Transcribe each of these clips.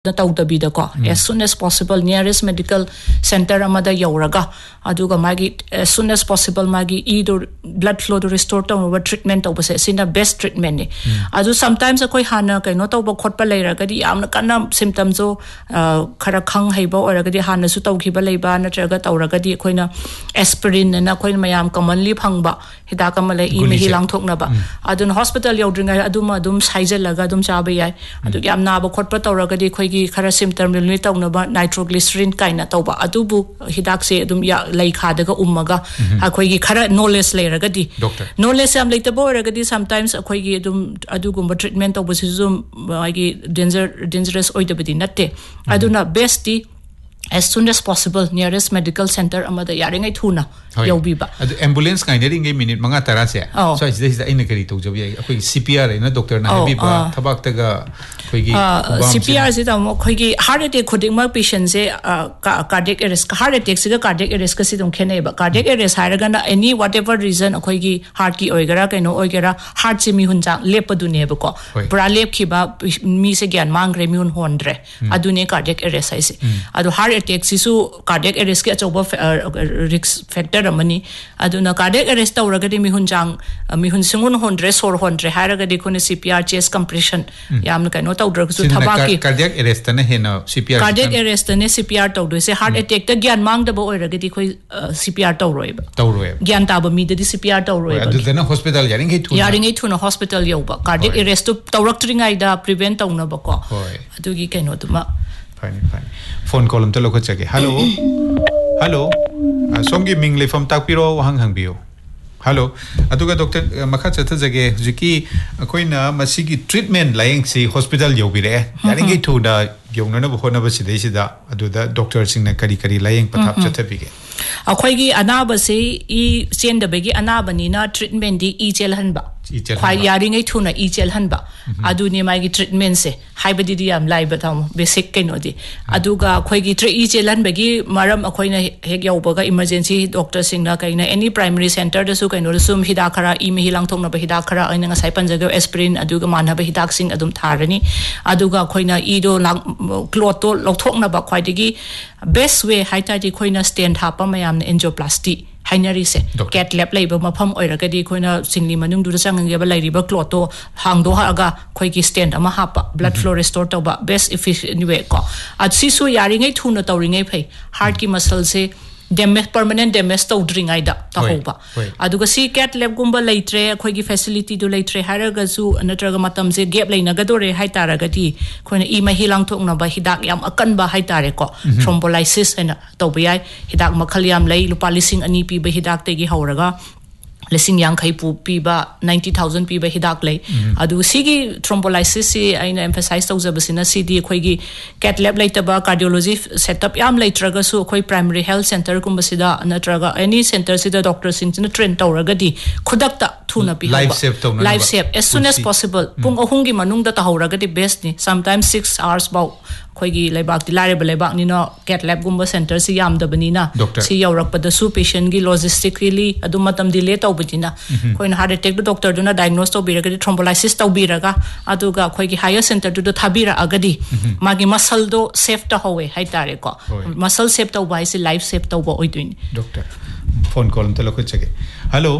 Taudabidako as soon as possible nearest medical center amada yauraga aduga magi as soon as possible magi either blood flow to restore to over treatment obase sina best treatment ni adu sometimes akoi hana kaino tawba khotpa leiragadi yamna kana symptoms o khara khang heiba oragadi hana su tawkhiba leiba natraga tawragadi koina aspirin na koina mayam commonly phangba hidaka male I me hilang thokna ba adun hospital yaudringa adum saijalaga adum chabe yai adu yamna ba khotpa tawragadi gi khara symptom ni tawnaba nitroglycerin kaina tawba adubu hidak se adum ya lai khadaga ummaga akhoi gi khara knowledge leiragadi knowledge am leitabo ragadi sometimes akhoi gi adum adugumba treatment tawba sizum gi dangerous oidabadi natte aduna best as soon as possible nearest medical center amada yaringai thuna yaubiba adu ambulance kaine ringai minute manga tara se so is the in kari to jobi akoi CPR na doctor na habiba thabak taga koi gi CPR se ta mo koi gi heart attack khuding ma patient se cardiac arrest heart attack se cardiac arrest ka sidum khene ba cardiac arrest haraga na any whatever reason akoi gi heart ki oigara kaino oigara heart se mi hunja lepadu ne ba ko pura lep khiba mi se gyan mangre mi hun hondre adune cardiac arrest ai se adu heart attack sisu cardiac arrest ke achoba risk factor amani aduna cardiac arrest tawragadi mi hun singun hondre sor hondre haragadi khone CPR chest compression yamna kaino tawdra su thabaki cardiac arrest na hena CPR cardiac arrest ne CPR tawdo se heart attack ta gyan mangda ba oiragadi khoi CPR tawroi gyan ta ba mi de CPR tawroi aduna hospital yaringai thuna hospital yoba cardiac arrest to tawraktringai da prevent tawna ba ko adugi kaino tuma fine phone call am talo ko chage hello songi mingle from takpiro hang bio hello aduga doctor makha chatha jage jiki koina masigi treatment lying si hospital yobire yaringi thuda yongna na hona ba sidai sida aduda doctor singna kari lying pathap chatha bige akhoi gi anaba se I send bagi anaba ni na treatment di I gel hanba khwai yaringai thuna I gel hanba adu ni mai gi treatment se haibadi di am lai batam basic kaino di aduga khoi gi I gel hanbagi maram akhoi na hek yaubaga emergency doctor singna kaina any primary center da su kaino sum hidak khara I me hilang thongna ba hidak khara aina ngasai panjaga aspirin aduga manha ba hidak sing adum tharani aduga khoi na I do clot to lokthokna ba khwai digi best way haita di khoi na stent hapa mayam na angioplasty hainari se cat lab leiba mafam oiragadi khoina singli manung du changange ba lairiba clot to hangdo haga khoi gi stent ama hapa blood flow restore to ba best efficient way ko at sisu yaringai thuna tawringai phai heart ki muscle se damage permanent damage to dringai da ta hoba aduga si cat lab gumba leitre khoi gi facility do leitre haraga su anatraga matam se gap leina ga dore hai taragati khoina I ma hilang thokna ba hidak yam akan ba hai tare ko thrombolysis ena to bayai hidak makhal yam lei lupa lising ani pi ba hidak te gi hauraga lising yang khai pu pi ba 90000 pi ba hidak lei adu sigi thrombolysis si aina emphasize to zabasina cd khoi gi cat lab laita ba cardiology setup yam leitraga su khoi primary health center kumba sida anatraga any center sida doctor sing na train tawraga di khudakta thuna pi life save as soon as possible pung ahung gi manung da ta hauraga di best ni sometimes 6 hours bau khoi gi leibak ti lare ba leibak ni no cat lab gumba center si yam da bani na si yaurak pa da su patient gi logistically adu matam delay taw butina khoina heart attack do doctor do na diagnose to biraga thrombolysis to biraga aduga khoi gi higher center do thabira agadi magi muscle do safe to howe hai tare ko muscle safe to bai si life safe to bo oiduin doctor phone call talo ko chege hello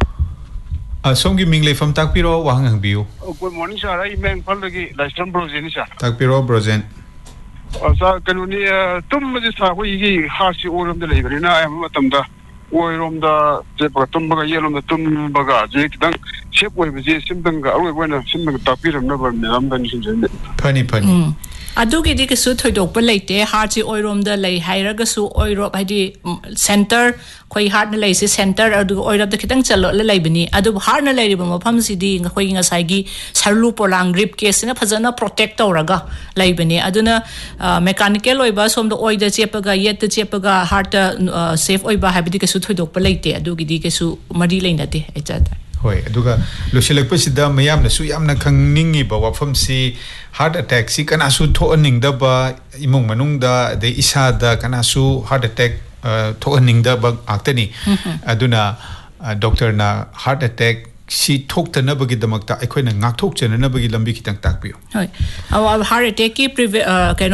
songi mingle from takpiro wahang bio good morning sir I men phallagi lifetime brozen sir takpiro brozen sa kanuni tum ji sa ko yi ha si oram de leibari na am matam da oirom da je ba tum ba yelom da tum ba ga je kidang shep oi bi sim dang ga oi wena sim dang tapiram na ba nam dan sin je pani adugi di ke su thoidok pa leite heart si oirom da lei hairaga su oirop haidi center khoi heart na lei si center adu oirop da kitang chalo le leibani adu heart na leiriba mafam si di khoi nga sai gi sarlu polang grip case na phajana protect tawraga leibani aduna mechanical oiba som da oida chepaga yet da chepaga heart safe oiba habidi ke su thoidok pa leite adugi di ke su mari leinate echata hoi aduga losilak pasida mayam na su yamna khangningi ba wafam si heart attack si kana su thoaning da ba imong manung da de isa da kana su heart attack thoaning da ba aktani aduna doctor na heart attack si thokta na bagi damakta aikoina ngak thok chena na bagi lambi kitang takpiyo hoi heart attack ki